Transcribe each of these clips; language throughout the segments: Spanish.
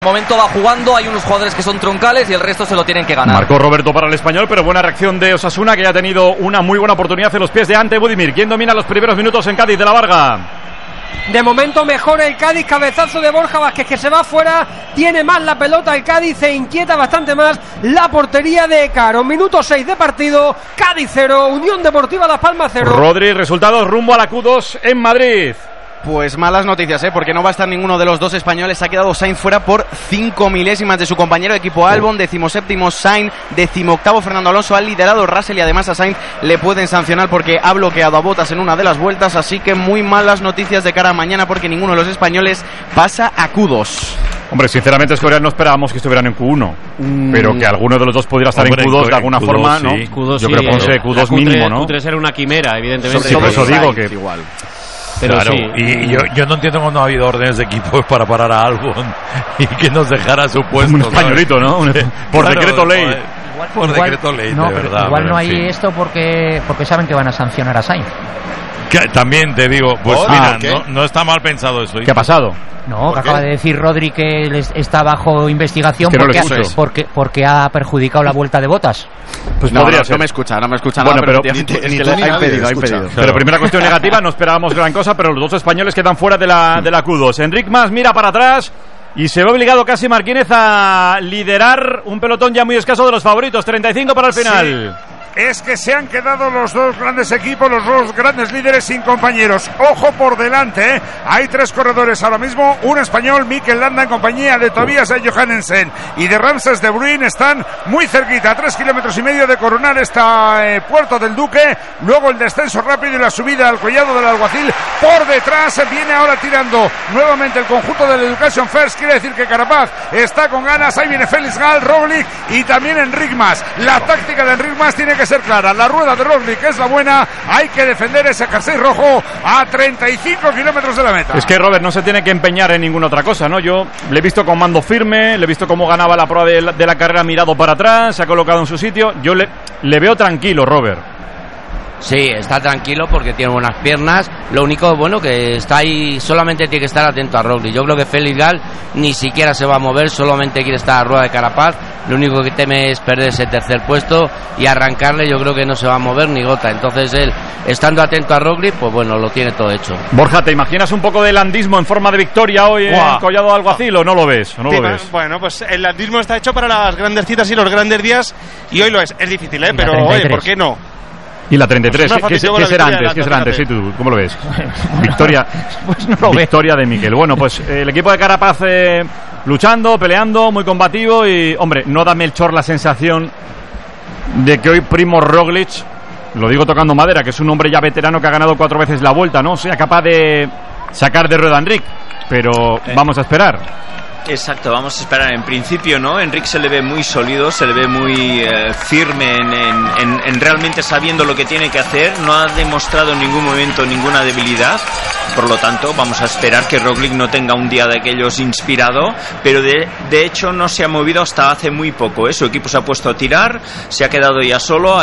De momento va jugando, hay unos jugadores que son troncales y el resto se lo tienen que ganar. Marcó Roberto para el Español, pero buena reacción de Osasuna, que ya ha tenido una muy buena oportunidad en los pies de Ante Budimir. ¿Quién domina los primeros minutos en Cádiz? De la Varga. De momento mejora el Cádiz, cabezazo de Borja Vázquez que se va fuera, tiene más la pelota el Cádiz e inquieta bastante más la portería de Caro. Minuto 6 de partido, Cádiz 0, Unión Deportiva Las Palmas 0. Rodri, resultados rumbo a la Q2 en Madrid. Pues malas noticias, porque no va a estar ninguno de los dos españoles. Ha quedado Sainz fuera por 5 milésimas de su compañero de equipo Albon. 17º Sainz, 18º Fernando Alonso. Ha liderado Russell y además a Sainz le pueden sancionar porque ha bloqueado a Bottas en una de las vueltas. Así que muy malas noticias de cara a mañana, porque ninguno de los españoles pasa a Q2. Hombre, sinceramente, Escorial, no esperábamos que estuvieran en Q1, pero que alguno de los dos pudiera estar en Q2 de alguna forma, ¿no? Sí. Q2, yo creo que Q2 mínimo, ¿no? Q3 era una quimera, evidentemente. Sí, por eso digo que igual. Pero claro, sí. Y yo no entiendo cuando ha habido órdenes de equipo para parar a Albon y que nos dejara su puesto. Un españolito, ¿no? Por claro, decreto ley. Por decreto ley, no, de verdad. Igual no hay en fin. esto porque saben que van a sancionar a Sainz. Que también te digo, pues mira, no está mal pensado eso. ¿Qué ha pasado? No, que acaba de decir Rodri que está bajo investigación Es que no porque ha perjudicado la vuelta de Bottas. Pues no, podría ser. No me escucha Bueno, nada, pero es que le ha impedido. Pero primera cuestión negativa, no esperábamos gran cosa, pero los dos españoles quedan fuera de la Q2. Enric Mas mira para atrás y se ve obligado casi Marquínez a liderar un pelotón ya muy escaso de los favoritos. 35 para el final. Sí. Es que se han quedado los dos grandes equipos, los dos grandes líderes sin compañeros. Ojo por delante, ¿eh? Hay tres corredores ahora mismo, un español, Mikel Landa, en compañía de Tobias Johannesen y de Ramses de Bruyn. Están muy cerquita, a 3,5 kilómetros de coronar Puerto del Duque. Luego el descenso rápido y la subida al collado del Alguacil. Por detrás viene ahora tirando nuevamente el conjunto del Education First. Quiere decir que Carapaz está con ganas. Ahí viene Félix Gal, Roglic y también Enric Mas. La táctica de Enric Mas tiene que ser clara. La rueda de Roglic es la buena. Hay que defender ese jersey rojo a 35 kilómetros de la meta. Es que Robert no se tiene que empeñar en ninguna otra cosa, ¿no? Yo le he visto con mando firme, le he visto cómo ganaba la prueba de la carrera, mirado para atrás, se ha colocado en su sitio. Yo le veo tranquilo, Robert. Sí, está tranquilo porque tiene buenas piernas. Lo único bueno que está ahí, solamente tiene que estar atento a Roglic. Yo creo que Félix Gal ni siquiera se va a mover, solamente quiere estar a rueda de Carapaz. Lo único que teme es perder ese tercer puesto y arrancarle. Yo creo que no se va a mover ni gota. Entonces él, estando atento a Roglic, pues bueno, lo tiene todo hecho. Borja, ¿te imaginas un poco de landismo en forma de victoria hoy en Collado Alguacil o no lo ves? ¿O no lo ves? Bueno, pues el landismo está hecho para las grandes citas y los grandes días y hoy lo es. Es difícil, pero oye, ¿por qué no? Y la 33, pues ¿qué será antes? ¿Qué será antes? Sí, ¿tú cómo lo ves? Victoria, pues no lo victoria de Mikel. Bueno, pues el equipo de Carapaz luchando, peleando, muy combativo y, hombre, no da Melchor la sensación de que hoy Primo Roglic, lo digo tocando madera, que es un hombre ya veterano que ha ganado 4 veces la Vuelta, ¿no? Sea capaz de sacar de rueda a Enric, pero vamos a esperar. Exacto, vamos a esperar. En principio, ¿no? Enric se le ve muy sólido, se le ve muy firme en realmente sabiendo lo que tiene que hacer. No ha demostrado en ningún momento ninguna debilidad. Por lo tanto, vamos a esperar que Roglic no tenga un día de aquellos inspirado, pero de hecho no se ha movido hasta hace muy poco, ¿eh? Su equipo se ha puesto a tirar, se ha quedado ya solo,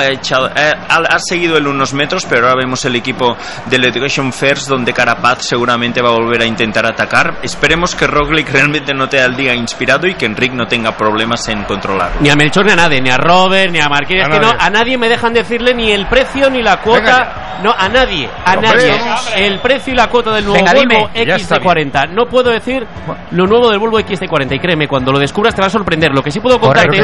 ha seguido él unos metros, pero ahora vemos el equipo del Education First, donde Carapaz seguramente va a volver a intentar atacar. Esperemos que Roglic realmente no tenga el día inspirado y que Enric no tenga problemas en controlarlo. Ni a Melchor ni a nadie, ni a Robert, ni a Marquínez, a nadie me dejan decirle ni el precio ni la cuota. No, a nadie, el precio y la cuota del nuevo Volvo XC40. No puedo decir lo nuevo del Volvo XC40 y créeme, cuando lo descubras te va a sorprender. Lo que sí puedo contarte,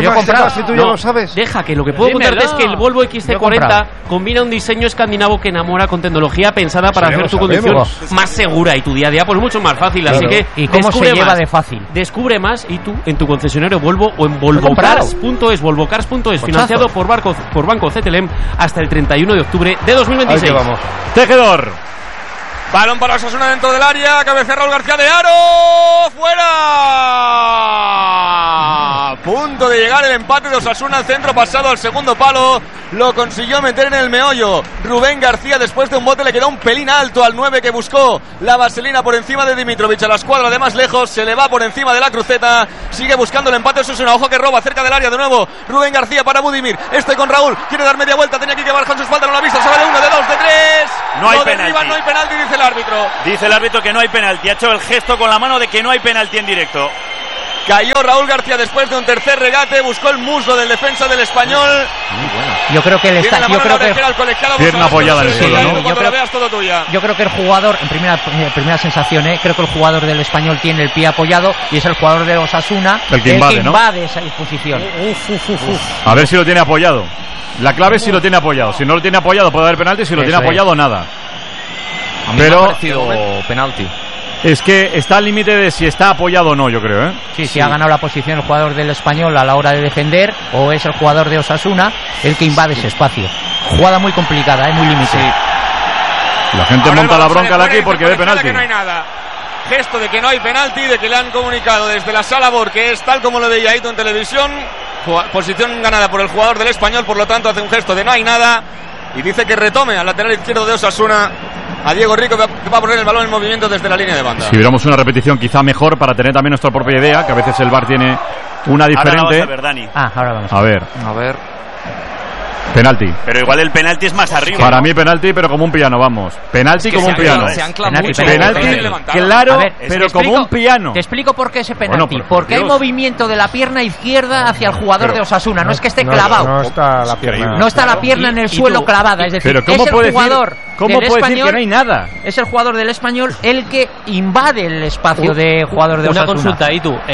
deja que lo que puedo contarte es que el Volvo XC40 combina un diseño escandinavo que enamora con tecnología pensada para hacer tu conducción más segura y tu día a día pues mucho más fácil. Así que ¿y cómo se lleva de fácil? Descubre más y tú en tu concesionario Volvo o en volvocars.es, volvocars.es, financiado por Banco CTLM hasta el 31 de octubre de 2026. Vamos. Tejedor. Balón para Osasuna dentro del área, cabecea Raúl García de Aro, fuera. A punto de llegar el empate de Osasuna, al centro pasado al segundo palo, lo consiguió meter en el meollo Rubén García. Después de un bote le quedó un pelín alto al 9 que buscó la vaselina por encima de Dimitrovic. A la escuadra de más lejos se le va por encima de la cruceta, sigue buscando el empate Osasuna. Ojo que roba cerca del área de nuevo Rubén García para Budimir, con Raúl, quiere dar media vuelta, tenía que llevar con su espalda, no la ha visto, se va de 1, de 2, de 3, no hay penalti. No hay penalti, dice el árbitro. Dice el árbitro que no hay penalti, ha hecho el gesto con la mano de que no hay penalti en directo. Cayó Raúl García después de un tercer regate, buscó el muslo del defensa del Español. Muy bueno. Yo creo que él está. Yo creo que pierna apoyada en el suelo, ¿no? Yo creo que el jugador, en primera sensación, creo que el jugador del Español tiene el pie apoyado y es el jugador de Osasuna el que invade esa disposición. A ver si lo tiene apoyado. La clave es si lo tiene apoyado. Si no lo tiene apoyado puede haber penalti. Si lo tiene apoyado, nada. A mí me ha parecido penalti. Es que está al límite de si está apoyado o no, yo creo, ¿eh? Sí, ha ganado la posición el jugador del Español a la hora de defender, o es el jugador de Osasuna el que invade ese espacio. Jugada muy complicada, muy límite. Sí. La gente monta la bronca de aquí porque ve penalti. Que no hay nada. Gesto de que no hay penalti, de que le han comunicado desde la sala BOR que es tal como lo veía Aito en televisión. Posición ganada por el jugador del Español, por lo tanto hace un gesto de no hay nada y dice que retome al lateral izquierdo de Osasuna, a Diego Rico, que va a poner el balón en movimiento desde la línea de banda. Si viéramos una repetición quizá mejor para tener también nuestra propia idea, que a veces el VAR tiene una diferente. Ahora vamos a ver, Dani. Ahora vamos a ver. A ver. Penalti. Pero igual el penalti es más arriba. Para mí penalti, pero como un piano, vamos. Penalti como un piano. Penalti claro, pero como un piano. Te explico por qué ese penalti. Porque hay movimiento de la pierna izquierda hacia el jugador de Osasuna. No es que esté clavado. No está la pierna. No está la pierna en el suelo clavada. Es decir, pero ¿cómo es el jugador ¿cómo puede decir que no hay nada? Es el jugador del Español el que invade el espacio de jugador de Osasuna. Una consulta, y tú.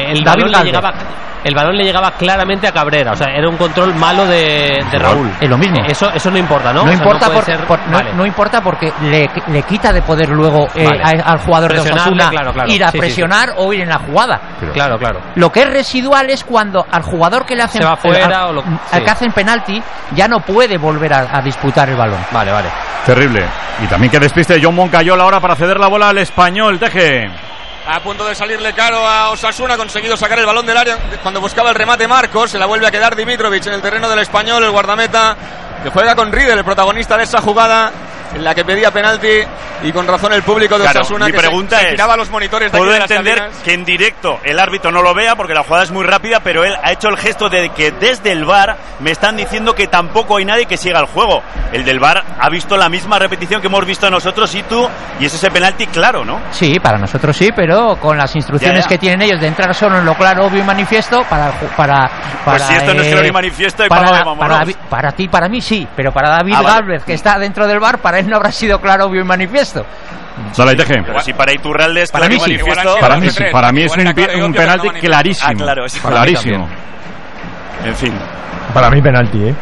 El balón le llegaba claramente a Cabrera. O sea, era un control malo de Raúl. Es lo mismo. Eso no importa, ¿no? No importa porque le quita de poder luego al jugador de Osasuna ir a presionar o ir en la jugada. Claro. Lo que es residual es cuando al jugador que le hacen al que hacen penalti ya no puede volver a disputar el balón. Vale. Terrible. Y también que despiste de John Moncayola ahora para ceder la bola al Español, Teje. A punto de salirle caro a Osasuna, ha conseguido sacar el balón del área cuando buscaba el remate Marcos, se la vuelve a quedar Dimitrovic en el terreno del Español, el guardameta que juega con Riedel, el protagonista de esa jugada en la que pedía penalti, y con razón el público de Osasuna, mi pregunta se tiraba los monitores de puedo aquí de entender las cabinas. Que en directo el árbitro no lo vea porque la jugada es muy rápida, pero él ha hecho el gesto de que desde el VAR me están diciendo que tampoco hay nadie que siga el juego. El del VAR ha visto la misma repetición que hemos visto nosotros y tú, y es ese penalti claro, ¿no? Sí, para nosotros sí, pero con las instrucciones que tienen ellos de entrar solo en lo claro, obvio y manifiesto para pues si esto no es claro y manifiesto, para ti, para mí sí, pero para David Gálvez, que está dentro del VAR, para él no habrá sido claro, obvio y manifiesto. Dale, Teje. Pero si para Iturralde es para mí sí. Para mí es un penalti clarísimo. Claro, clarísimo. En fin. Para mí penalti, también.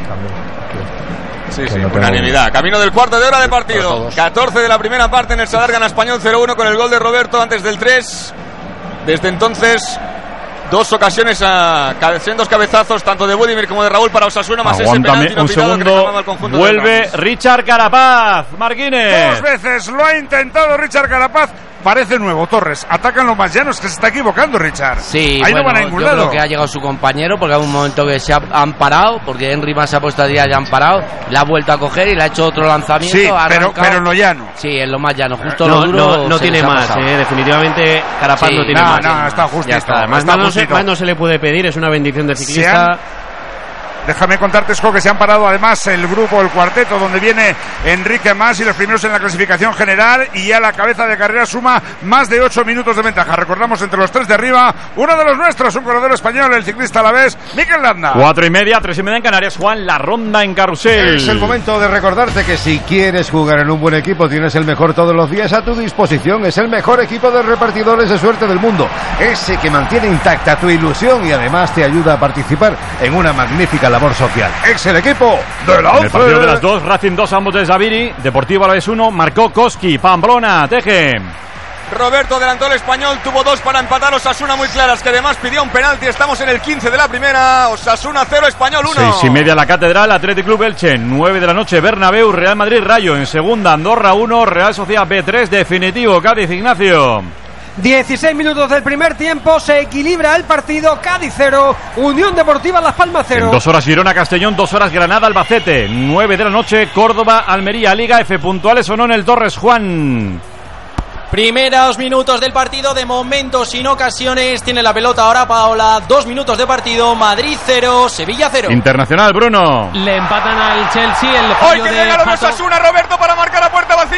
Sí, unanimidad. Camino del cuarto de hora de partido. 14 de la primera parte en el Sadar, gana Español 0-1 con el gol de Roberto antes del 3. Desde entonces, dos ocasiones dos cabezazos, tanto de Budimir como de Raúl para Osasuna, más aguántame ese penalti un segundo. Vuelve Richard Carapaz. Marquines. Dos veces lo ha intentado Richard Carapaz. Parece nuevo, Torres. Atacan los más llanos, que se está equivocando Richard. Sí, ahí no van a ningún lado. Creo que ha llegado su compañero, porque hay un momento que se han parado, porque Henry más se ha puesto a día y han parado, la ha vuelto a coger y le ha hecho otro lanzamiento. Sí, pero en lo llano. Sí, en lo más llano, justo lo duro. No tiene más, definitivamente Carapaz no tiene más. No, está justito. Más no se le puede pedir, es una bendición de ciclista. Déjame contarte, Esco, que se han parado además el grupo, el cuarteto, donde viene Enrique Mas y los primeros en la clasificación general, y ya la cabeza de carrera suma más de 8 minutos de ventaja. Recordamos, entre los tres de arriba, uno de los nuestros, un corredor español, el ciclista alavés, Mikel Landa. 4:30, 3:30 en Canarias. Juan, la ronda en carrusel. Es el momento de recordarte que si quieres jugar en un buen equipo, tienes el mejor todos los días a tu disposición. Es el mejor equipo de repartidores de suerte del mundo, ese que mantiene intacta tu ilusión y además te ayuda a participar en una magnífica labor social. Es el equipo de la 11. El partido de las dos, Racing 2, ambos de Zaviri, Deportivo Alavés 1, marcó Koski, Pamplona, Teje. Roberto adelantó el Español, tuvo dos para empatar, Osasuna muy claras, que además pidió un penalti. Estamos en el 15 de la primera, Osasuna 0, Español 1. 6:30 la Catedral, Athletic Club Elche, 9 de la noche, Bernabéu, Real Madrid Rayo. En segunda, Andorra 1, Real Sociedad B3, definitivo, Cádiz, Ignacio. 16 minutos del primer tiempo, se equilibra el partido. Cádiz 0, Unión Deportiva Las Palmas 0. En 2 horas Girona Castellón, 2 horas Granada Albacete, 9 de la noche Córdoba Almería, Liga F. Puntuales o no en el Torres, Juan. Primeros minutos del partido, de momento sin ocasiones. Tiene la pelota ahora Paola. 2 minutos de partido. Madrid 0, Sevilla 0. Internacional, Bruno. Le empatan al Chelsea. Hoy que llega los Osasuna, Roberto, para marcar a puerta vacía.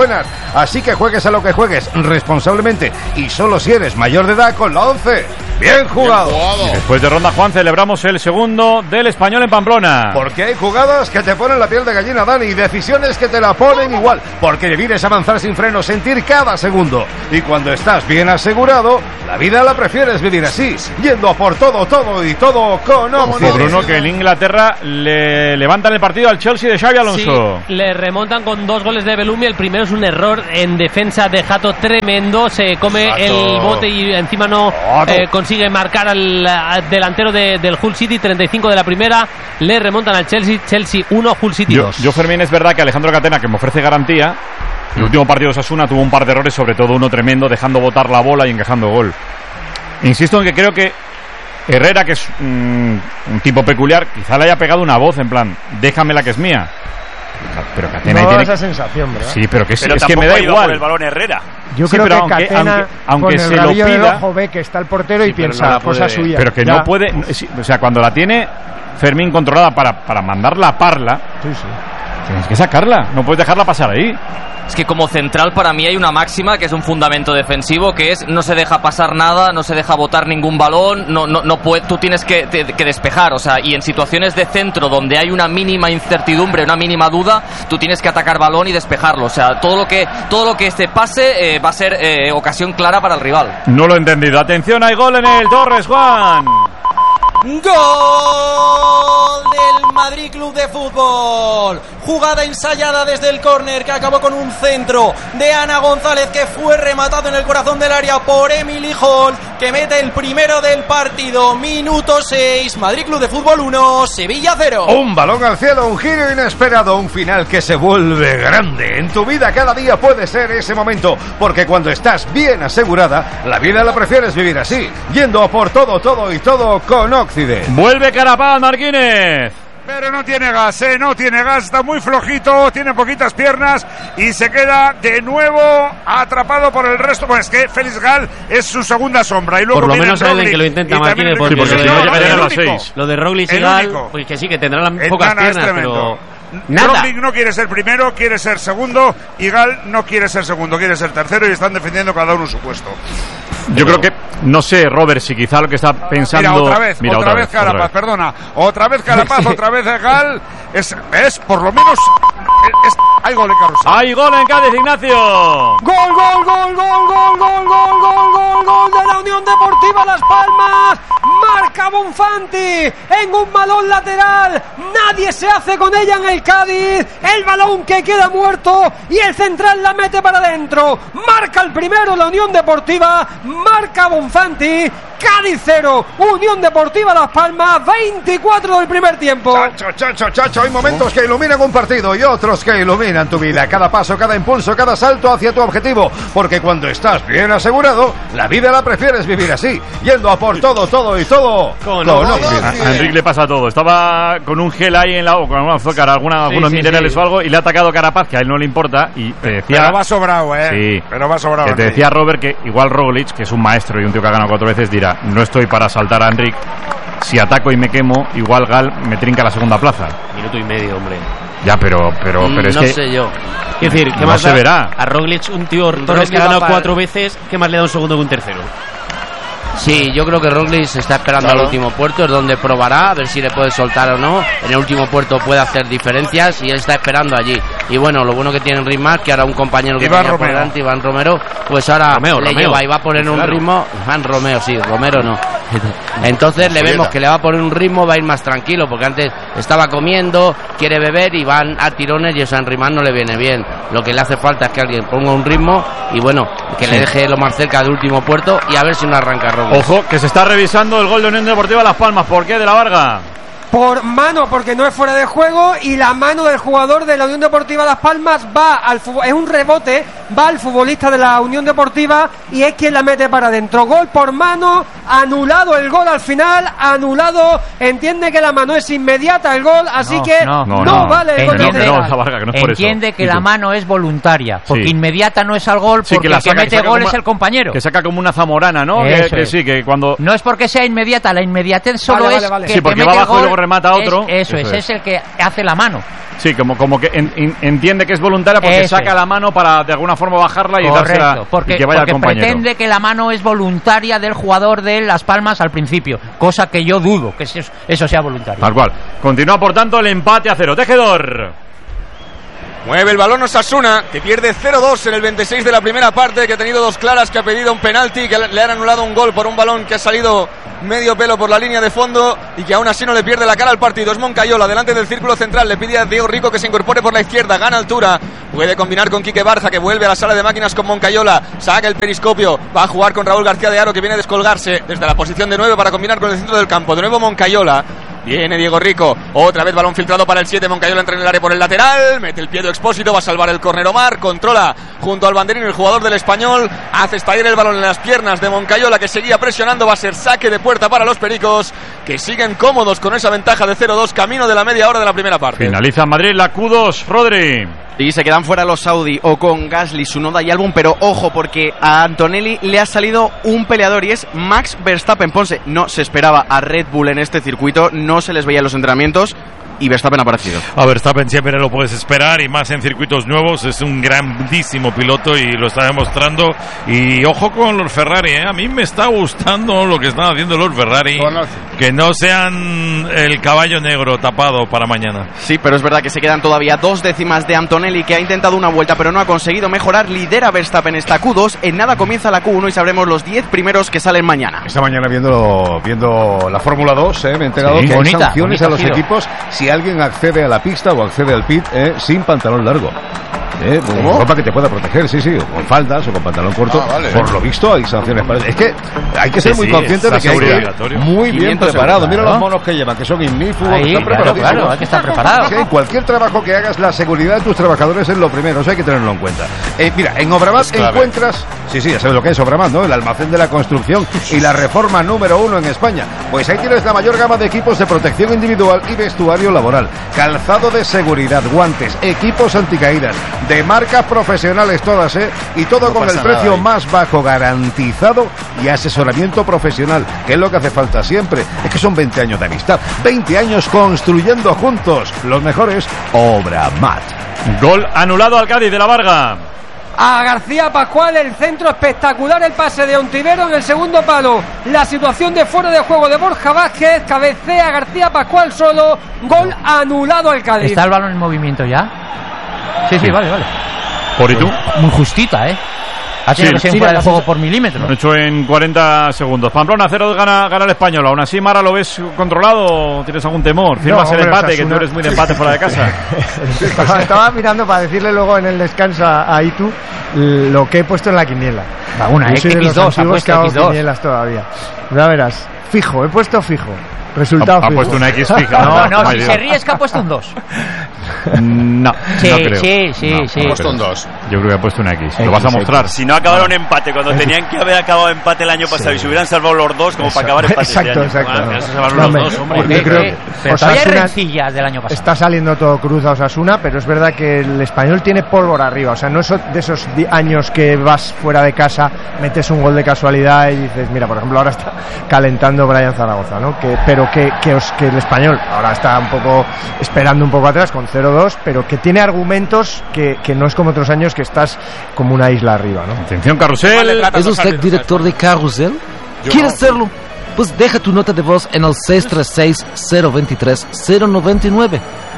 buenas. Así que juegues a lo que juegues responsablemente y solo si eres mayor de edad con la 11. ¡Bien jugado! Y después de ronda, Juan, celebramos el segundo del Español en Pamplona. Porque hay jugadas que te ponen la piel de gallina, Dani, y decisiones que te la ponen igual. Porque vienes a avanzar sin freno, sentir cada segundo. Y cuando estás bien asegurado, la vida la prefieres vivir así, yendo a por todo, todo y todo con Oxide. Bruno, que en Inglaterra le levantan el partido al Chelsea de Xabi Alonso. Sí, le remontan con 2 goles de Bellumi. El primero es un error en defensa de Jato tremendo. Se come el bote y encima no consigue marcar al delantero del Hull City. 35 de la primera. Le remontan al Chelsea. Chelsea 1, Hull City 2. Yo, Fermín, es verdad que Alejandro Catena, que me ofrece garantía, el último partido de Osasuna tuvo un par de errores, sobre todo uno tremendo, dejando botar la bola y encajando gol. Insisto en que creo que Herrera, que es un tipo peculiar, quizá le haya pegado una voz en plan, déjame la que es mía. Pero Catena no tiene esa sensación, ¿verdad? Sí, pero es que me da igual. Por el balón Herrera. Yo sí, creo que aunque, Catena aunque con se el rabillo lo pida, del ojo ve que está el portero y piensa, cosa suya. Pero que no puede, o sea, cuando la tiene Fermín controlada para mandarla a parla, tienes que sacarla, no puedes dejarla pasar ahí. Es que como central para mí hay una máxima que es un fundamento defensivo, que es no se deja pasar nada, no se deja botar ningún balón, no puede, tú tienes que despejar, o sea, y en situaciones de centro donde hay una mínima incertidumbre, una mínima duda, tú tienes que atacar balón y despejarlo, o sea, todo lo que se pase va a ser ocasión clara para el rival. No lo he entendido. Atención, hay gol en el Torres, Juan. Gol del Madrid Club de Fútbol. Jugada ensayada desde el córner que acabó con un centro de Ana González, que fue rematado en el corazón del área por Emily Holt, que mete el primero del partido. Minuto 6, Madrid Club de Fútbol 1, Sevilla 0. Un balón al cielo, un giro inesperado, un final que se vuelve grande. En tu vida cada día puede ser ese momento, porque cuando estás bien asegurada, la vida la prefieres vivir así, yendo a por todo, todo y todo con Occidente. Vuelve Carapaz, Marquínez. Pero no tiene gas, no tiene gas, está muy flojito, tiene poquitas piernas y se queda de nuevo atrapado por el resto. Pues es que Félix Gal es su segunda sombra. Y luego por lo menos alguien que lo intenta, Marquínez, porque si no llegarían a las 6. Lo de Roglic y Gal, pues que sí, que tendrán las pocas piernas, pero nada. Roglic no quiere ser primero, quiere ser segundo, y Gal no quiere ser segundo, quiere ser tercero, y están defendiendo cada uno su puesto. Yo creo que, no sé, Robert, si quizá lo que está pensando... Otra vez Carapaz, perdona. Otra vez Carapaz, otra vez Gal. Es por lo menos... hay gol en Carrusel. ¡Hay gol en Cádiz, Ignacio! ¡Gol de la Unión Deportiva Las Palmas! Marca Bonfanti en un balón lateral. Nadie se hace con ella en el Cádiz. El balón que queda muerto y el central la mete para adentro. Marca el primero la Unión Deportiva. Marca Bonfanti. Cádiz 0, Unión Deportiva Las Palmas 24 del primer tiempo. Chacho, hay momentos que iluminan un partido y otros que iluminan tu vida. Cada paso, cada impulso, cada salto hacia tu objetivo. Porque cuando estás bien asegurado, la vida la prefieres vivir así, yendo a por todo, todo y todo con Occidente. A Enrique le pasa todo. Estaba con un gel ahí en la boca, con alguna azúcar, algunos minerales o algo, y le ha atacado Carapaz, que a él no le importa, y te decía... Pero va sobrado, Sí, pero va sobrado. Que te decía Robert que igual Roglic, que es un maestro y un tío que ha ganado 4 veces, dirá, no estoy para saltar a Enric, si ataco y me quemo, igual Gal me trinca la segunda plaza. Minuto y medio, hombre. Ya, pero es no que... sé yo. Es decir, ¿qué no más se verá? A Roglic, un tío Torres que ha ganado 4 veces, ¿qué más le da un segundo que un tercero? Sí, yo creo que Roglic se está esperando al último puerto, es donde probará a ver si le puede soltar o no. En el último puerto puede hacer diferencias y él está esperando allí. Y bueno, lo bueno que tiene Ritmar, que ahora un compañero que tenía por delante, Iván Romero, pues ahora le lleva y va a poner un ritmo. Iván Romero, sí, Romero no. Entonces le vemos que le va a poner un ritmo, va a ir más tranquilo, porque antes estaba comiendo, quiere beber y van a tirones y eso a Ritmar no le viene bien. Lo que le hace falta es que alguien ponga un ritmo y bueno, que le deje lo más cerca del último puerto y a ver si no arranca Roglic. Ojo, que se está revisando el gol de Unión Deportiva Las Palmas. ¿Por qué? De la Varga. Por mano, porque no es fuera de juego, y la mano del jugador de la Unión Deportiva Las Palmas va al es un rebote, va al futbolista de la Unión Deportiva y es quien la mete para adentro. Gol por mano, anulado el gol al final, anulado, entiende que la mano es inmediata el gol, así no vale el gol. Entiende que la mano es voluntaria, porque inmediata no es al gol, porque el que mete gol es el compañero. Que saca como una zamorana, ¿no? Que sí, que cuando... No es porque sea inmediata, la inmediatez solo es que sí, porque te va mete abajo gol y luego remata otro. Eso es el que hace la mano. Sí, como que entiende que es voluntaria porque saca la mano para de alguna forma bajarla y dársela porque, y que vaya al compañero. Pretende que la mano es voluntaria del jugador de Las Palmas al principio, cosa que yo dudo que eso sea voluntario. Tal cual. Continúa por tanto el empate a 0. Tejedor. Mueve el balón Osasuna, que pierde 0-2 en el 26 de la primera parte, que ha tenido dos claras, que ha pedido un penalti, que le han anulado un gol por un balón que ha salido medio pelo por la línea de fondo y que aún así no le pierde la cara al partido. Es Moncayola, delante del círculo central, le pide a Diego Rico que se incorpore por la izquierda, gana altura, puede combinar con Quique Barja, que vuelve a la sala de máquinas con Moncayola, saca el periscopio, va a jugar con Raúl García de Haro, que viene a descolgarse desde la posición de 9 para combinar con el centro del campo. De nuevo Moncayola. Viene Diego Rico, otra vez balón filtrado para el 7, Moncayola entra en el área por el lateral, mete el pie de Expósito, va a salvar el córner Omar, controla junto al banderín el jugador del Español, hace estallar el balón en las piernas de Moncayola, que seguía presionando, va a ser saque de puerta para los Pericos, que siguen cómodos con esa ventaja de 0-2, camino de la media hora de la primera parte. Finaliza en Madrid la Q2, Rodri. Y se quedan fuera los Saudi, o con Gasly, Tsunoda y Albon, pero ojo, porque a Antonelli le ha salido un peleador y es Max Verstappen. Ponce, no se esperaba a Red Bull en este circuito, no se les veía en los entrenamientos y Verstappen ha aparecido. A Verstappen siempre lo puedes esperar y más en circuitos nuevos, es un grandísimo piloto y lo está demostrando. Y ojo con los Ferrari, a mí me está gustando lo que están haciendo los Ferrari, que no sean el caballo negro tapado para mañana. Sí, pero es verdad que se quedan todavía 2 décimas de Antonelli, que ha intentado una vuelta pero no ha conseguido mejorar. Lidera Verstappen esta Q2, en nada comienza la Q1 y sabremos los 10 primeros que salen mañana. Esta mañana viendo la Fórmula 2, me he enterado que hay sanciones a los equipos si alguien accede a la pista o accede al pit sin pantalón largo. Ropa que te pueda proteger, sí, o con faldas o con pantalón corto. Por lo visto hay sanciones para... Es que hay que ser muy consciente de que hay que ir muy bien preparado. Mira los monos que llevan, que son ignífugos, que están preparados. Claro, hay que estar preparado. Sí, cualquier trabajo que hagas, la seguridad de tus trabajadores es lo primero, eso hay que tenerlo en cuenta. Mira, en Obramat encuentras... Sí, ya sabes lo que es Obramat, ¿no? El almacén de la construcción y la reforma número 1 en España. Pues ahí tienes la mayor gama de equipos de protección individual y vestuario laboral. Calzado de seguridad, guantes, equipos anticaídas, de marcas profesionales todas, y todo con el precio más bajo garantizado y asesoramiento profesional, que es lo que hace falta siempre. Es que son 20 años de amistad, 20 años construyendo juntos. Los mejores, Obramat. Gol anulado al Cádiz de la Varga. A García Pascual, el centro espectacular, el pase de Ontivero en el segundo palo, la situación de fuera de juego de Borja Vázquez, cabecea García Pascual solo, gol anulado al Cádiz. ¿Está el balón en movimiento ya? Sí, vale. ¿Por y tú? Muy justita, Ha tenido que ser fuera de juego por milímetros. Hecho en 40 segundos. Pamplona 0 gana el Español. Aún así, Mara, ¿lo ves controlado o tienes algún temor? ¿Firmas el empate, que tú eres muy de empate fuera de casa? Estaba mirando para decirle luego en el descanso a Itu lo que he puesto en la quiniela. X2, ha puesto X2. Quinielas todavía. Ya verás, fijo, he puesto fijo. Resultado ha puesto una X fija. No, si se ríe es que ha puesto un 2. No creo. Sí. Ha puesto un 2. Yo creo que ha puesto una X. ¿Lo vas a mostrar? Si no acabaron empate, cuando tenían que haber acabado empate el año pasado y se hubieran salvado los dos como para acabar empate exacto. Se salvaron los dos, hombre. Pero todavía hay rencillas del año pasado. Está saliendo todo cruz a Osasuna, pero es verdad que el Español tiene pólvora arriba. O sea, no es de esos años que vas fuera de casa, metes un gol de casualidad y dices, mira, por ejemplo, ahora está calentando Brian Zaragoza, ¿no? Pero que el Español ahora está un poco esperando un poco atrás con 0-2, pero que tiene argumentos que no es como otros años que estás como una isla arriba, ¿no? Atención, Carrusel. ¿Es usted director de Carrusel? ¿Quieres serlo? Pues deja tu nota de voz en el 636-023-099.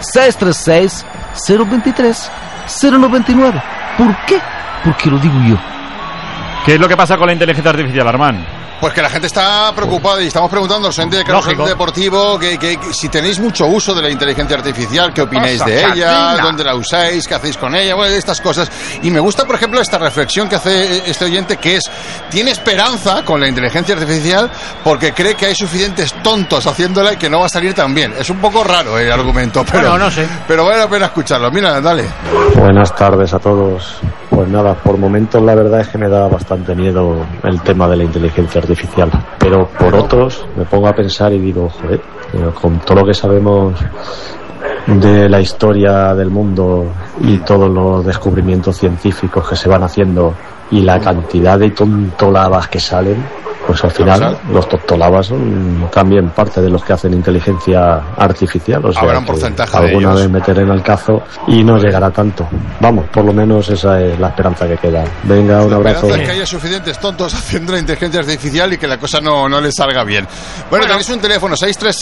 636-023-099. ¿Por qué? Porque lo digo yo. ¿Qué es lo que pasa con la inteligencia artificial, Armán? Pues que la gente está preocupada y estamos preguntando al gente de Carrusel Deportivo que si tenéis mucho uso de la inteligencia artificial, qué opináis de ella, dónde la usáis, qué hacéis con ella, bueno, estas cosas. Y me gusta, por ejemplo, esta reflexión que hace este oyente, que es, tiene esperanza con la inteligencia artificial porque cree que hay suficientes tontos haciéndola y que no va a salir tan bien. Es un poco raro el argumento, pero no sé. Pero vale la pena escucharlo. Mira, dale. Buenas tardes a todos. Pues nada, por momentos la verdad es que me da bastante miedo el tema de la inteligencia artificial, pero por otros me pongo a pensar y digo, joder, con todo lo que sabemos de la historia del mundo y todos los descubrimientos científicos que se van haciendo y la cantidad de tontoladas que salen, pues al final los tostolabas son también parte de los que hacen inteligencia artificial. O sea, habrá un porcentaje de alguna ellos. vez meter en el cazo y no llegará tanto. Vamos, por lo menos esa es la esperanza que queda. Venga, un abrazo. La esperanza es que haya suficientes tontos haciendo la inteligencia artificial y que la cosa no les salga bien. Bueno, tenéis un teléfono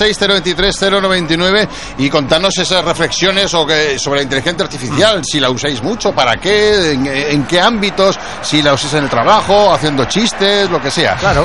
636-023-099 y contadnos esas reflexiones sobre la inteligencia artificial, si la usáis mucho, para qué, en qué ámbitos, si la usáis en el trabajo, haciendo chistes, lo que sea. Claro.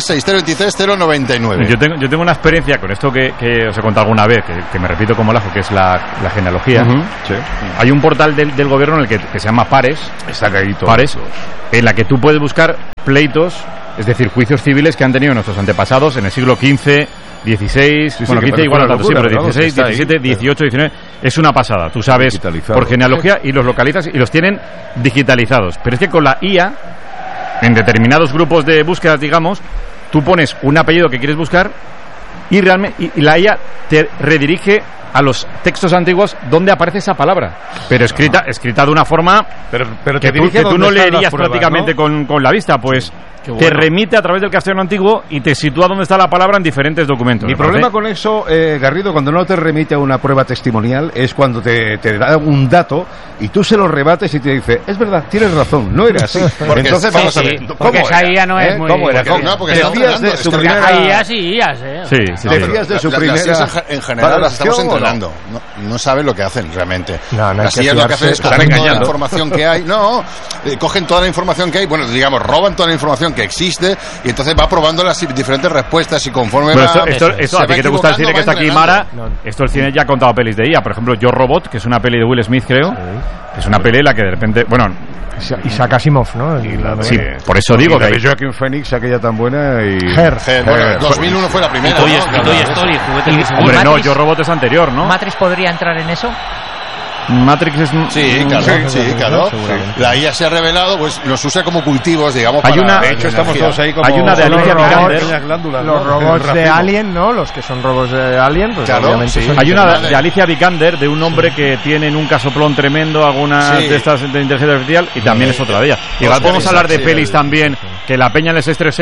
636-023-099. Yo tengo una experiencia con esto que os he contado alguna vez, que me repito como lajo, que es la genealogía. Sí. Hay un portal del gobierno en el que se llama Pares. Está caído. Pares, en la que tú puedes buscar pleitos, es decir, juicios civiles que han tenido nuestros antepasados en el siglo XV, XVI, bueno, XV igual a siempre, XVI, XVII, XVIII, XIX, es una pasada, tú sabes, por genealogía, y los localizas y los tienen digitalizados. Pero es que con la IA, en determinados grupos de búsquedas, digamos, tú pones un apellido que quieres buscar y realmente y la IA te redirige a los textos antiguos donde aparece esa palabra, pero escrita de una forma pero que tú no leerías pruebas, prácticamente, ¿no? con la vista, pues te remite a través del castellano antiguo y te sitúa donde está la palabra en diferentes documentos. Mi problema con eso, Garrido, cuando no te remite a una prueba testimonial, es cuando te da un dato y tú se lo rebates y te dice, es verdad, tienes razón, no era así. Entonces vamos a ver, porque esa IA no es muy... ¿Cómo era? Porque decías de su primera... Hay IAs y IAs, Sí. Decías de su primera... En general las estamos entrenando. No saben lo que hacen realmente. Las IAs lo que hacen es coger toda la información que hay. Cogen toda la información que hay, bueno, digamos, roban toda la información que existe y entonces va probando las diferentes respuestas y conforme a ti que te gusta el cine, que está aquí Mara, esto el cine ya ha contado pelis de IA, por ejemplo Yo Robot, que es una peli de Will Smith, creo, que es una peli en la que de repente, bueno, Isaac Asimov, ¿no? Sí, por eso digo que Joaquin Phoenix, aquella tan buena, y... Bueno, 2001 fue la primera, Toy Story, hombre, no, Yo Robot es anterior, ¿no? ¿Matrix podría entrar en eso? Matrix es... Sí, claro. La IA se ha revelado, pues los usa como cultivos, digamos. De hecho, estamos todos ahí como... Hay una de Alicia Vikander. Los robots de Alien, ¿no? Los que son robots de Alien, pues claro, obviamente son... Hay una de Alicia Vikander, de un hombre que tiene en un casoplón tremendo algunas de estas de inteligencia artificial, y también es otra de ellas. Igual podemos hablar de pelis también, que la peña en el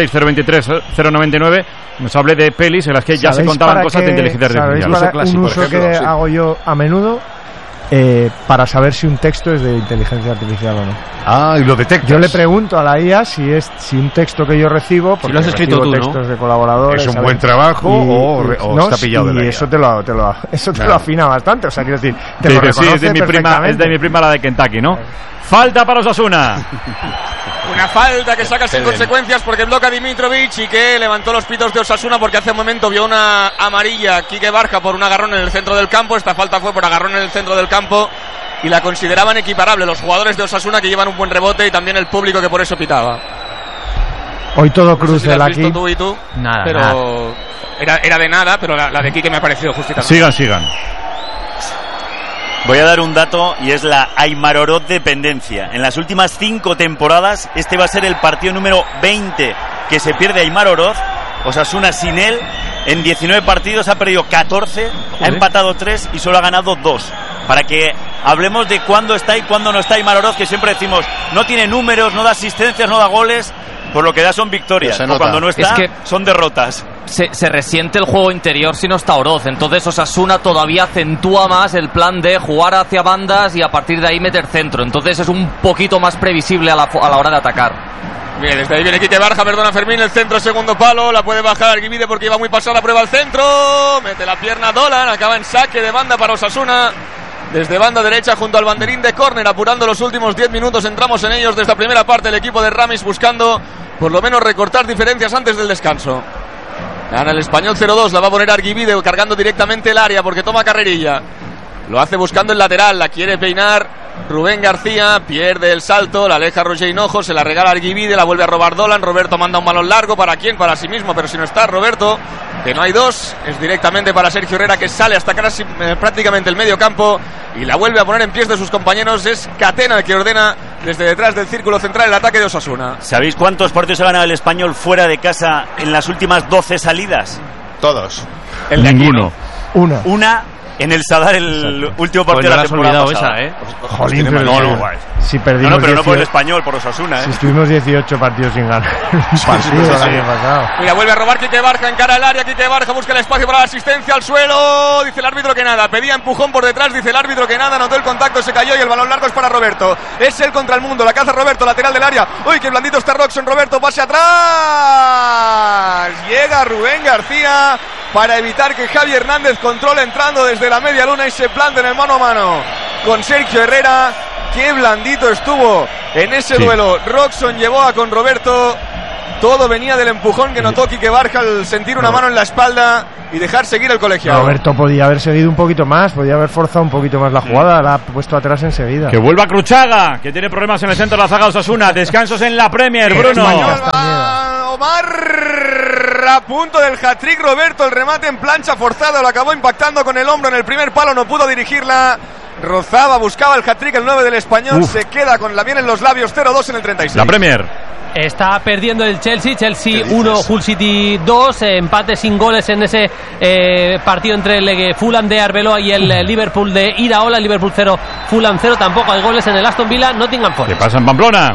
636-023-099 nos hable de pelis en las que ya se contaban cosas de inteligencia artificial. ¿Sabéis un uso que hago yo a menudo? Para saber si un texto es de inteligencia artificial o no. Y lo detectas. Yo le pregunto a la IA si un texto que yo recibo, porque si lo has escrito tú, textos de colaboradores, ¿es un buen trabajo o está pillado de la IA? Eso te lo afina bastante, o sea, quiero decir, te lo reconoce. Sí, es de mi prima la de Kentucky, ¿no? Falta para Osasuna. Una falta que saca sin consecuencias porque bloca Dimitrovic y que levantó los pitos de Osasuna porque hace un momento vio una amarilla Quique Barja por un agarrón en el centro del campo. Esta falta fue por agarrón en el centro del campo y la consideraban equiparable los jugadores de Osasuna, que llevan un buen rebote, y también el público, que por eso pitaba. Hoy todo cruz del aquí. Tú y tú, nada, pero nada. Era de nada, pero la de Quique me ha parecido justita. Sigan. Voy a dar un dato y es la Aimar Oroz dependencia. En las últimas 5 temporadas, este va a ser el partido número 20 que se pierde Aimar Oroz. Osasuna sin él, en 19 partidos ha perdido 14, ha empatado 3 y solo ha ganado 2. Para que hablemos de cuándo está y cuándo no está Aimar Oroz, que siempre decimos, no tiene números, no da asistencias, no da goles, por lo que da son victorias, o cuando no está, son derrotas. Se resiente el juego interior si no está Oroz, entonces Osasuna todavía acentúa más el plan de jugar hacia bandas y a partir de ahí meter centro, entonces es un poquito más previsible a la hora de atacar. Bien, desde ahí viene Quique Barja, perdona Fermín, el centro, segundo palo, la puede bajar Arguivide porque iba muy pasada, prueba el centro, mete la pierna Dolan, acaba en saque de banda para Osasuna. Desde banda derecha junto al banderín de córner, apurando los últimos 10 minutos, entramos en ellos de esta primera parte, el equipo de Ramis buscando por lo menos recortar diferencias antes del descanso. Gana el Español 0-2, la va a poner Arguivide cargando directamente el área porque toma carrerilla. Lo hace buscando el lateral, la quiere peinar Rubén García, pierde el salto, la aleja Roger Hinojo, se la regala Arguivide, la vuelve a robar Dolan. Roberto manda un balón largo, ¿para quién? Para sí mismo, pero si no está Roberto, que no hay dos, es directamente para Sergio Herrera, que sale hasta casi prácticamente el medio campo y la vuelve a poner en pies de sus compañeros. Es Catena el que ordena desde detrás del círculo central el ataque de Osasuna. ¿Sabéis cuántos partidos ha ganado el Español fuera de casa en las últimas 12 salidas? Todos. Ninguno. Una en el Sadar el último partido de la temporada pasada. Jolín, pero si perdimos no, pero no por el Español, por Osasuna. Si estuvimos 18 partidos sin ganar. Mira, vuelve a robar Quique Barja, encara el área, Quique Barja busca el espacio para la asistencia al suelo, dice el árbitro que nada, pedía empujón por detrás, dice el árbitro que nada, notó el contacto, se cayó y el balón largo es para Roberto. Es él contra el mundo, la caza Roberto, lateral del área. Uy, qué blandito está Roxon, Roberto, pase atrás. Llega Rubén García para evitar que Javi Hernández controle entrando desde la media luna y se plante en el mano a mano con Sergio Herrera. Qué blandito estuvo en ese duelo Roxon Yeboah con Roberto. Todo venía del empujón que notó Quique Barja al sentir una mano en la espalda y dejar seguir el colegiado. Roberto podía haber seguido un poquito más, podía haber forzado un poquito más la jugada, la ha puesto atrás enseguida. Que vuelva Cruchaga, que tiene problemas en el centro de la zaga Osasuna. Descansos en la Premier, Bruno. Omar a punto del hat-trick, Roberto, el remate en plancha forzado, lo acabó impactando con el hombro en el primer palo, no pudo dirigirla. Rozaba, buscaba el hat-trick, el 9 del Español. Se queda con la bien en los labios, 0-2 en el 36. La Premier. Está perdiendo el Chelsea 1, Hull City 2, empate sin goles en ese partido entre el Fulham de Arbeloa y el Liverpool de Iraola. Liverpool 0, Fulham 0, tampoco hay goles en el Aston Villa, Nottingham Forest. ¿Qué pasa en Pamplona?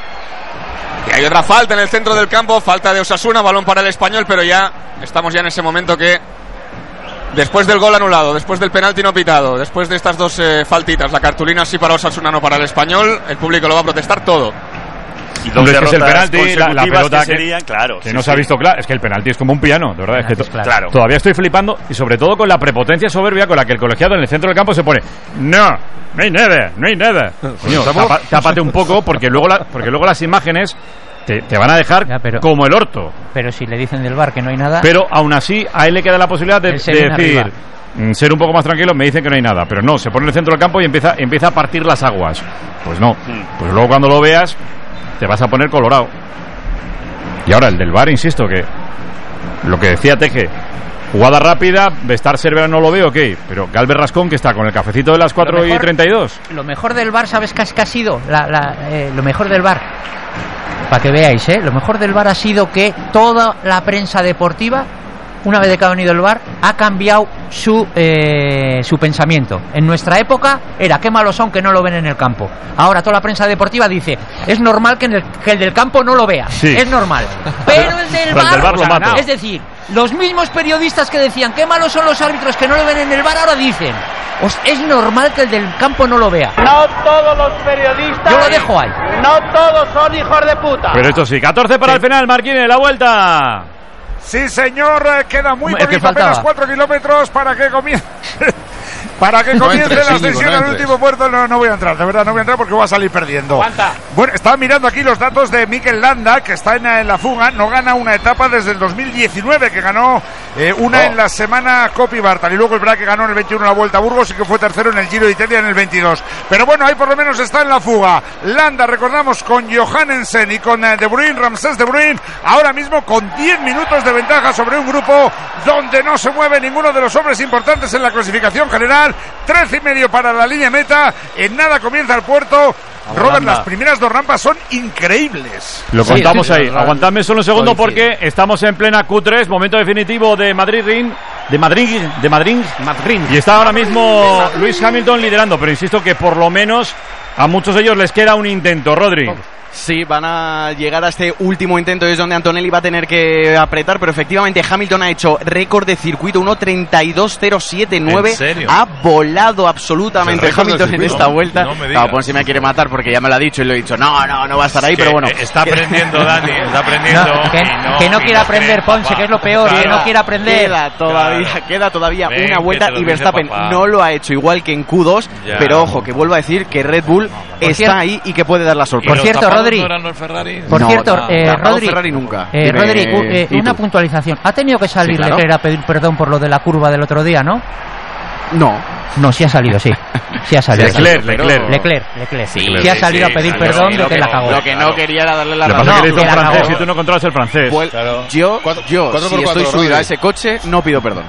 Y hay otra falta en el centro del campo, falta de Osasuna, balón para el Español, pero ya estamos en ese momento que después del gol anulado, después del penalti no pitado, después de estas dos faltitas, la cartulina sí para Osasuna, no para el Español, el público lo va a protestar todo. Y dos derrotas el penalti, la pelota que serían, claro, que no se ha visto claro. Es que el penalti es como un piano, de verdad. Es que claro. Todavía estoy flipando y sobre todo con la prepotencia soberbia con la que el colegiado en el centro del campo se pone. No hay nada. Coño, tápate un poco porque luego las imágenes te van a dejar como el orto. Pero si le dicen del VAR que no hay nada. Pero aún así a él le queda la posibilidad de decir. Ser un poco más tranquilo, me dicen que no hay nada, pero no, se pone en el centro del campo y empieza a partir las aguas. Pues no, pues luego cuando lo veas te vas a poner colorado. Y ahora el del VAR, insisto, que lo que decía Teje, jugada rápida, Bestar Cervera no lo veo, ok, pero Galvez Rascón, que está con el cafecito de las 4:32. Lo mejor del VAR, ¿sabes qué ha sido? Lo mejor del VAR, para que veáis, lo mejor del VAR ha sido que toda la prensa deportiva, una vez de que ha venido el VAR, ha cambiado su pensamiento. En nuestra época era qué malos son que no lo ven en el campo. Ahora toda la prensa deportiva dice es normal que el del campo no lo vea. Sí. Es normal. Pero el del VAR lo mato. Es decir, los mismos periodistas que decían qué malos son los árbitros que no lo ven en el VAR, ahora dicen es normal que el del campo no lo vea. No todos los periodistas. Yo lo dejo ahí. No todos son hijos de puta. Pero esto sí, 14 para el final, Marquínez, la vuelta. Sí, señor, queda muy poquito, apenas 4 kilómetros para que comience. Para que comience la ascensión al último puerto. No voy a entrar, de verdad no voy a entrar porque voy a salir perdiendo. ¿Cuánta? Bueno, estaba mirando aquí los datos de Mikel Landa, que está en la fuga. No gana una etapa desde el 2019, que ganó una en la semana Coppi Bartal. Y luego el Braque ganó en el 21 la Vuelta a Burgos y que fue tercero en el Giro de Italia en el 22. Pero bueno, ahí por lo menos está en la fuga. Landa, recordamos, con Johannesen y con De Bruyne, Ramsés De Bruyne, ahora mismo con 10 minutos de ventaja sobre un grupo donde no se mueve ninguno de los hombres importantes en la clasificación general. 13,5 para la línea meta. En nada comienza el puerto. Robert, las primeras dos rampas son increíbles. Lo contamos ahí. Aguantadme solo un segundo porque estamos en plena Q3, momento definitivo de Madrid. Y está ahora mismo Lewis Hamilton liderando, pero insisto que por lo menos a muchos de ellos les queda un intento. Rodri. Sí, van a llegar a este último intento, es donde Antonelli va a tener que apretar, pero efectivamente Hamilton ha hecho récord de circuito, 1:32.079. Ha volado absolutamente Hamilton en esta vuelta. No, pues si me quiere matar porque ya me lo ha dicho y le he dicho, no va a estar ahí, pero bueno. Está aprendiendo, Dani, está aprendiendo. Que no quiere aprender, Ponce, que es lo peor, que no quiere aprender. Queda todavía una vuelta y Verstappen no lo ha hecho igual que en Q2, pero ojo, que vuelvo a decir que Red Bull está ahí y que puede dar la sorpresa. Por cierto, Rodri. Por cierto, Rodri, Ferrari nunca. Rodri, una puntualización. ¿Ha tenido que salir Leclerc a pedir perdón por lo de la curva del otro día, no? No, sí ha salido, sí. Sí ha salido. Leclerc. Sí ha salido a pedir perdón de que la cagó. Lo que no quería era darle la razón. Si tú no controlas el francés. Yo si estoy subido a ese coche, no pido perdón.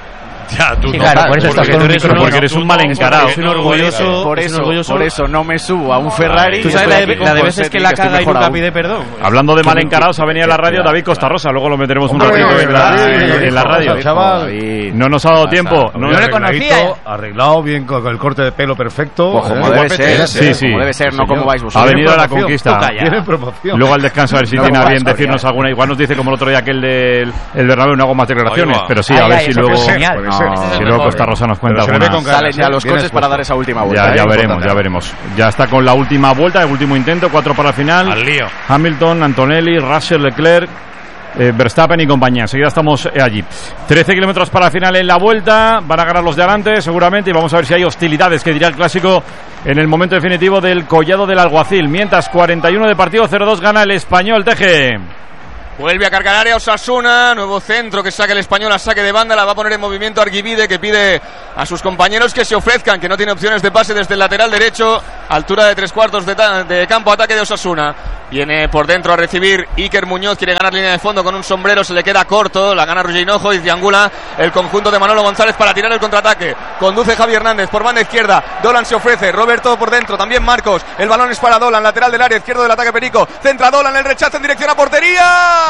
Ya, tú sí, no. claro, por eso estás con un micrófono. Porque eres un mal encarado. Es un orgulloso. Por eso no me subo a un Ferrari. Tú sabes la de veces que la caga y nunca pide perdón. Hablando de mal encarados, ha venido a la radio David Costarrosa. Luego lo meteremos un ratito en la radio. Chaval. No nos ha dado tiempo. No le conocía. Arreglado bien con el corte de pelo perfecto. Como debe ser. Sí. Como debe ser, no como vais vosotros. Ha venido a la conquista. Tiene promoción. Luego al descanso a ver si tiene a bien decirnos alguna. Igual nos dice como el otro día aquel del Bernabéu, no hago más declaraciones. Pero sí, a ver si luego Costarrosa nos cuenta alguna. Salen ya los coches para dar esa última vuelta. Ya veremos. Ya está con la última vuelta, el último intento, 4 para el final. Al lío. Hamilton, Antonelli, Russell, Leclerc, Verstappen y compañía. Enseguida estamos allí. 13 kilómetros para el final en la vuelta. Van a ganar los de adelante seguramente y vamos a ver si hay hostilidades, que dirá el clásico en el momento definitivo del Collado del Alguacil. Mientras 41 de partido, 0-2 gana el Español. Teje. Vuelve a cargar área Osasuna, nuevo centro que saca el Español a saque de banda, la va a poner en movimiento Arguivide, que pide a sus compañeros que se ofrezcan, que no tiene opciones de pase desde el lateral derecho, altura de 3/4 de campo, ataque de Osasuna. Viene por dentro a recibir Iker Muñoz, quiere ganar línea de fondo con un sombrero, se le queda corto, la gana Roger Hinojo y triangula el conjunto de Manolo González para tirar el contraataque. Conduce Javi Hernández por banda izquierda, Dolan se ofrece, Roberto por dentro, también Marcos, el balón es para Dolan, lateral del área izquierdo del ataque Perico, centra Dolan, el rechazo en dirección a portería.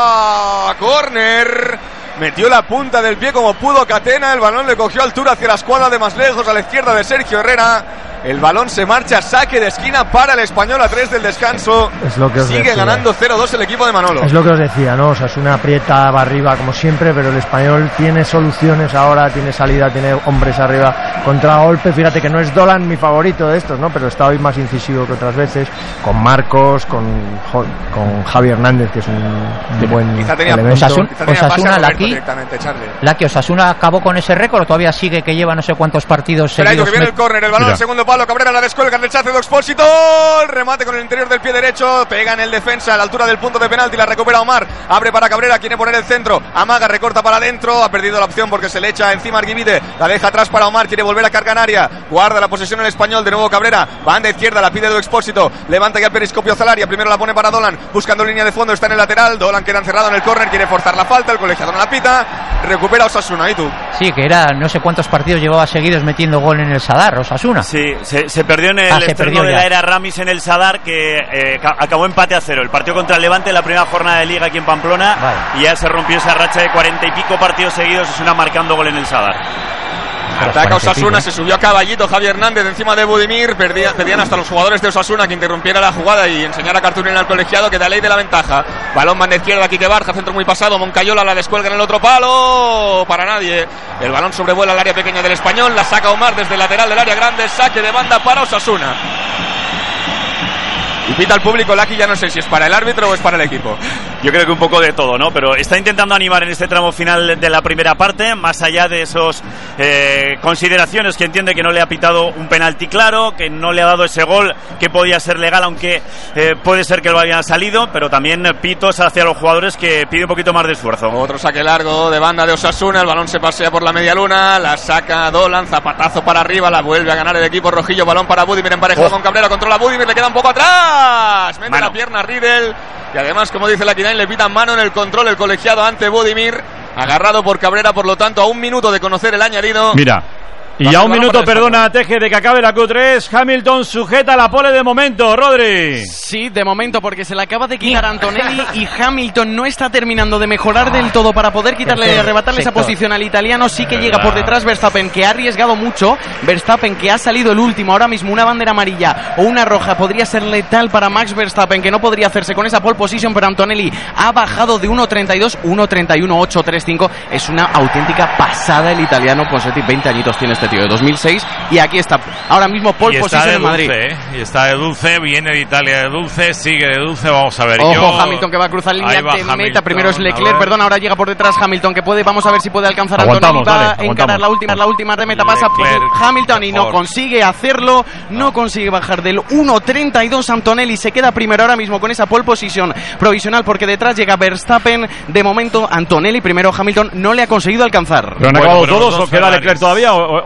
Corner, metió la punta del pie como pudo Catena, el balón le cogió altura hacia la escuadra de más lejos a la izquierda de Sergio Herrera. El balón se marcha, saque de esquina para el Español a 3 del descanso. Es lo que os sigue decía. ganando 0-2 el equipo de Manolo. Es lo que os decía, ¿no? Osasuna aprieta, va arriba como siempre, pero el Español tiene soluciones ahora, tiene salida, tiene hombres arriba, contragolpe. Fíjate que no es Dolan mi favorito de estos, ¿no? Pero está hoy más incisivo que otras veces, con Marcos, con Javi Hernández, que es un buen elemento. Osasuna, Laki, Osasuna acabó con ese récord, o todavía sigue, que lleva no sé cuántos partidos seguidos. Que viene el córner, el balón al segundo palo, Cabrera la descuelga, el rechazo de Expósito, el remate con el interior del pie derecho, pega en el defensa a la altura del punto de penalti, la recupera Omar, abre para Cabrera, quiere poner el centro, amaga, recorta para adentro, ha perdido la opción porque se le echa encima Arguivide, la deja atrás para Omar, quiere volver a cargar área, guarda la posesión el Español, de nuevo Cabrera, banda izquierda, la pide de Expósito, levanta ya el periscopio Zalaria, primero la pone para Dolan, buscando línea de fondo, está en el lateral, Dolan queda encerrado en el córner, quiere forzar la falta, el colegiado no la pita, recupera Osasuna, ¿y tú? Sí, que era no sé cuántos partidos llevaba seguidos metiendo gol en el Sadar, Osasuna. Sí, se perdió en el estreno de la era Ramis en el Sadar, que acabó empate a 0. El partido contra el Levante en la primera jornada de Liga aquí en Pamplona, y ya se rompió esa racha de 40 y pico partidos seguidos, Osasuna marcando gol en el Sadar. Ataca Osasuna, se subió a caballito Javi Hernández encima de Budimir, pedían hasta los jugadores de Osasuna que interrumpiera la jugada y enseñara cartulina al colegiado que da ley de la ventaja. Balón banda izquierda, Quique Barja, centro muy pasado, Moncayola la descuelga en el otro palo, para nadie. El balón sobrevuela el área pequeña del Español, la saca Omar desde el lateral del área grande, saque de banda para Osasuna. Y pita al público, Laki, ya no sé si es para el árbitro o es para el equipo. Yo creo que un poco de todo, ¿no? Pero está intentando animar en este tramo final de la primera parte, más allá de esos consideraciones que entiende que no le ha pitado un penalti claro, que no le ha dado ese gol que podía ser legal, aunque puede ser que lo hayan salido, pero también pitos hacia los jugadores que pide un poquito más de esfuerzo. Otro saque largo de banda de Osasuna, el balón se pasea por la media luna, la saca Dolan, zapatazo para arriba, la vuelve a ganar el equipo rojillo, balón para Budimir emparejado con Cabrera, controla Budimir, le queda un poco atrás, mete la pierna Riedel, y además, como dice la Quinain, le pitan mano en el control el colegiado ante Budimir, agarrado por Cabrera, por lo tanto a un minuto de conocer el añadido. Mira, y a un minuto, perdona, Teje, de que acabe la Q3, Hamilton sujeta la pole de momento, Rodri. Sí, de momento, porque se le acaba de quitar a Antonelli y Hamilton no está terminando de mejorar del todo para poder quitarle, arrebatarle esa posición al italiano. Sí que llega por detrás Verstappen, que ha arriesgado mucho, Verstappen que ha salido el último, ahora mismo una bandera amarilla o una roja podría ser letal para Max Verstappen, que no podría hacerse con esa pole position, pero Antonelli ha bajado de 1.32, 1.31.835, es una auténtica pasada el italiano. Ponseti, 20 añitos tiene este tío, de 2006, y aquí está ahora mismo pole position en Madrid. Y está de dulce, viene de Italia de dulce, sigue de dulce, vamos a ver. Ojo, Hamilton que va a cruzar línea de meta, primero es Leclerc, perdón, ahora llega por detrás Hamilton, que puede, vamos a ver si puede alcanzar a Antonelli, va a encarar la última de meta, pasa Hamilton y no consigue hacerlo, no consigue bajar del 1.32, Antonelli se queda primero ahora mismo con esa pole position provisional, porque detrás llega Verstappen, de momento Antonelli primero, Hamilton no le ha conseguido alcanzar. ¿Pero han acabado todos o queda Leclerc todavía o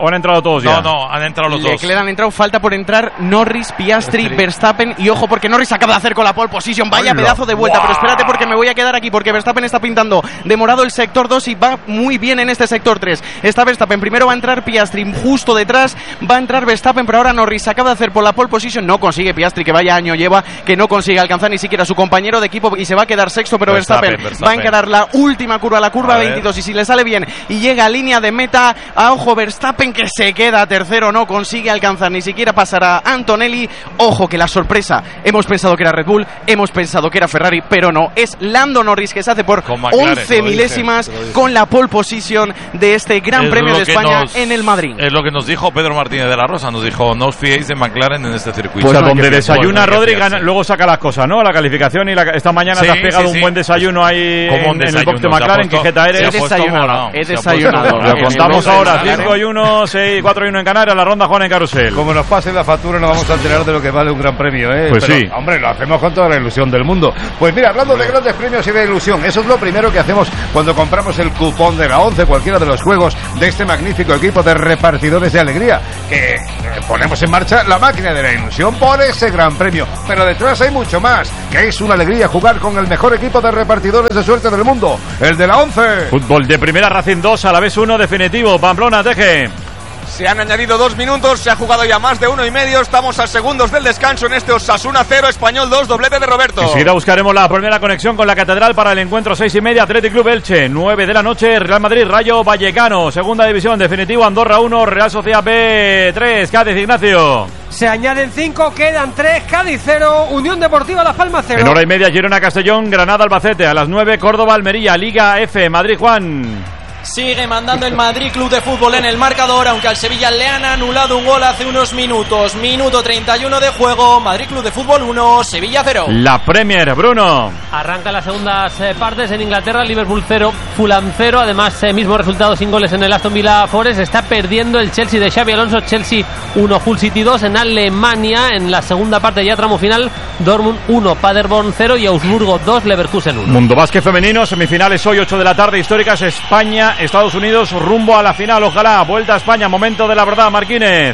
han entrado todos ya? No, han entrado los dos. Leclerc han entrado, falta por entrar Norris, Piastri, Verstappen y ojo porque Norris acaba de hacer con la pole position, vaya pedazo de vuelta, pero espérate porque me voy a quedar aquí porque Verstappen está pintando de morado el sector 2 y va muy bien en este sector 3. Está Verstappen, primero va a entrar Piastri, justo detrás va a entrar Verstappen, pero ahora Norris acaba de hacer por la pole position, no consigue Piastri, que vaya año lleva, que no consigue alcanzar ni siquiera a su compañero de equipo y se va a quedar sexto, pero Verstappen va a encarar la última curva, la curva 22, y si le sale bien y llega a línea de meta, a ojo Verstappen que se queda tercero, no consigue alcanzar ni siquiera pasar a Antonelli. Ojo que la sorpresa, hemos pensado que era Red Bull, hemos pensado que era Ferrari, pero no, es Lando Norris que se hace por McLaren, 11 milésimas con la pole position de este Gran Premio de España en el Madrid. Es lo que nos dijo Pedro Martínez de la Rosa, nos dijo, no os fiéis de McLaren en este circuito. Pues donde desayuna Rodri, luego saca las cosas, ¿no? La calificación y esta mañana te has pegado un buen desayuno ahí en el box de McLaren. ¿Qué jeta eres? He desayunado. Lo contamos ahora, 5-1, 6-4-1 en Canarias, la ronda Juan en Carrusel. Como nos pase la factura, nos vamos a enterar de lo que vale un gran premio, ¿eh? Pues pero, sí. Hombre, lo hacemos con toda la ilusión del mundo. Pues mira, hablando de grandes premios y de ilusión, eso es lo primero que hacemos cuando compramos el cupón de la 11, cualquiera de los juegos de este magnífico equipo de repartidores de alegría, que ponemos en marcha la máquina de la ilusión por ese gran premio. Pero detrás hay mucho más, que es una alegría jugar con el mejor equipo de repartidores de suerte del mundo, el de la 11. Fútbol de primera, Racing 2, Alavés 1, definitivo. Pamplona, Teje. Se han añadido 2 minutos, se ha jugado ya más de 1,5. Estamos a segundos del descanso en este Osasuna 0, Español 2, doblete de Roberto. Enseguida buscaremos la primera conexión con la Catedral para el encuentro 6:30, Athletic Club Elche, 9 de la noche, Real Madrid, Rayo Vallecano, segunda división, definitivo, Andorra 1, Real Sociedad B 3, Cádiz, Ignacio. Se añaden 5, quedan 3, Cádiz 0, Unión Deportiva Las Palmas 0. En hora y media, Girona Castellón, Granada Albacete, a las 9, Córdoba Almería, Liga F, Madrid Juan. Sigue mandando el Madrid Club de Fútbol en el marcador, aunque al Sevilla le han anulado un gol hace unos minutos. Minuto 31 de juego, Madrid Club de Fútbol 1, Sevilla 0. La Premier, Bruno. Arranca las segundas partes en Inglaterra, Liverpool 0, Fulham 0. Además, mismo resultado sin goles en el Aston Villa Forest. Está perdiendo el Chelsea de Xabi Alonso, Chelsea 1, Hull City 2. En Alemania, en la segunda parte ya tramo final, Dortmund 1, Paderborn 0 y Augsburgo 2, Leverkusen 1. Mundo Básquet femenino, semifinales hoy 8 de la tarde, históricas, España, Estados Unidos, rumbo a la final, ojalá. Vuelta a España, momento de la verdad, Marquínez.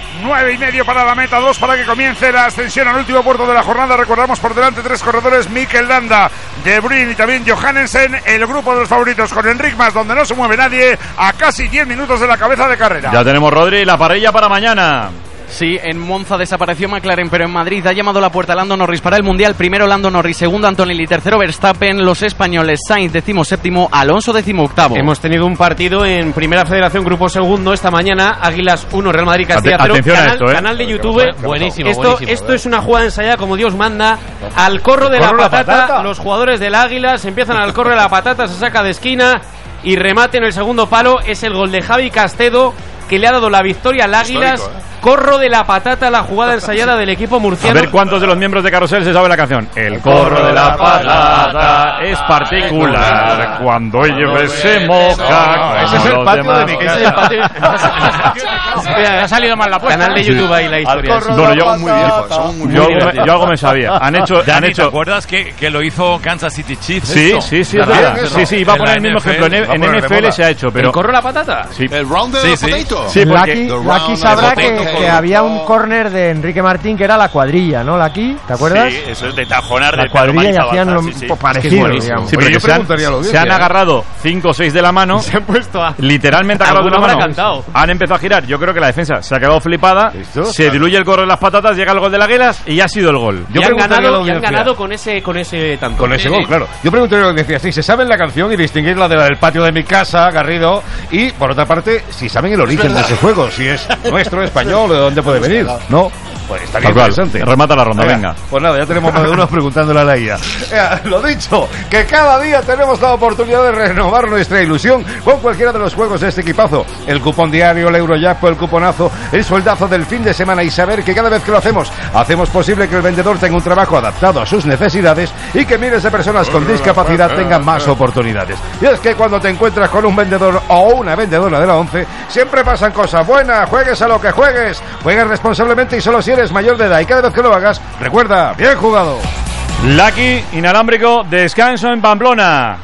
9:30 para la meta, 2 para que comience la ascensión al último puerto de la jornada. Recordamos por delante 3 corredores, Mikel Landa, De Bruyne y también Johannesen. El grupo de los favoritos con Enric Mas, donde no se mueve nadie, a casi 10 minutos de la cabeza de carrera. Ya tenemos, Rodri, la parrilla para mañana. Sí, en Monza desapareció McLaren, pero en Madrid ha llamado la puerta Lando Norris para el Mundial. Primero Lando Norris, segundo Antonelli, tercero Verstappen. Los españoles, Sainz 17º, Alonso 18º. Hemos tenido un partido en Primera Federación, grupo segundo, esta mañana. Águilas 1, Real Madrid Castilla 0. Canal de YouTube. Buenísimo. Esto es una jugada ensayada como Dios manda. Al corro de la patata, los jugadores del Águilas empiezan al corro de la patata, se saca de esquina y remate en el segundo palo. Es el gol de Javi Castedo, que le ha dado la victoria al Águilas. Corro de la patata, la jugada ensayada del equipo murciano. A ver cuántos de los miembros de Carrusel se sabe la canción. El corro de la patata es particular cuando ellos se moja. Ese es el patio de mi casa. Ha salido mal la puesta. Canal de YouTube ahí la historia. Bueno, yo hago muy bien. Yo algo me sabía. Han hecho. ¿Te acuerdas que lo hizo Kansas City Chiefs? Sí, sí, iba a poner el mismo ejemplo. En NFL se ha hecho, pero. ¿El corro de la patata? Sí. El round de potato. Sí, Lucky sabrá que había un córner de Enrique Martín que era la cuadrilla, ¿no? Lucky, ¿te acuerdas? Sí, eso es de tajonar la de cuadrilla y hacían lo parecido, digamos. Sí, pero se han agarrado 5 o 6 de la mano. Se han puesto a... Literalmente agarrado de la mano. Han empezado a girar. Yo creo que la defensa se ha quedado flipada. Se diluye el corro de las patatas, llega el gol de las Águilas y ha sido el gol. Y han ganado con ese tanto. Con ese gol, claro. Yo preguntaría lo que decía, si se sabe la canción y distinguir la del patio de mi casa, Garrido, y por otra parte, si saben el origen de ese juego, si es nuestro, español, de dónde puede venir, ¿no? Pues estaría interesante. Remata la ronda, venga. Pues nada, ya tenemos más de uno preguntándole a la IA. Lo dicho, que cada día tenemos la oportunidad de renovar nuestra ilusión con cualquiera de los juegos de este equipazo. El cupón diario, el Eurojackpot, el cuponazo, el sueldazo del fin de semana, y saber que cada vez que lo hacemos posible que el vendedor tenga un trabajo adaptado a sus necesidades y que miles de personas con discapacidad tengan más oportunidades. Y es que cuando te encuentras con un vendedor o una vendedora de la 11, siempre pasan cosas buenas. Juegues a lo que juegues, juegues responsablemente y solo si eres mayor de edad, y cada vez que lo hagas, recuerda, bien jugado. Lucky, inalámbrico, descanso en Pamplona.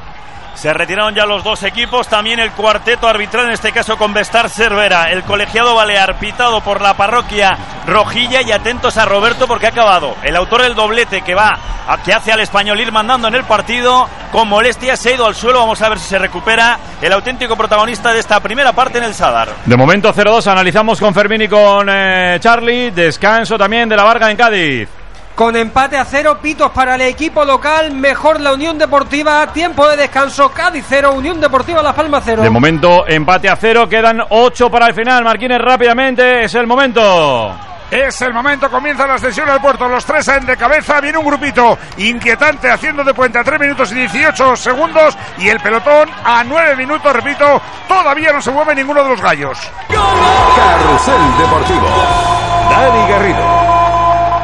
Se retiraron ya los dos equipos, también el cuarteto arbitral, en este caso con Bestar Cervera, el colegiado balear pitado por la parroquia rojilla, y atentos a Roberto porque ha acabado. El autor del doblete que hace al Español ir mandando en el partido, con molestia se ha ido al suelo, vamos a ver si se recupera el auténtico protagonista de esta primera parte en el Sadar. De momento 0-2, analizamos con Fermín y con Charlie, descanso también de la Varga en Cádiz. Con empate a 0, pitos para el equipo local, mejor la Unión Deportiva, tiempo de descanso, Cádiz 0, Unión Deportiva Las Palmas 0. De momento empate a 0, quedan 8 para el final. Marquínez, rápidamente, es el momento. Es el momento, comienza la ascensión al puerto, los 3 en de cabeza, viene un grupito inquietante haciendo de puente a 3 minutos y 18 segundos y el pelotón a 9 minutos, repito, todavía no se mueve ninguno de los gallos. Carrusel Deportivo. Dani Garrido.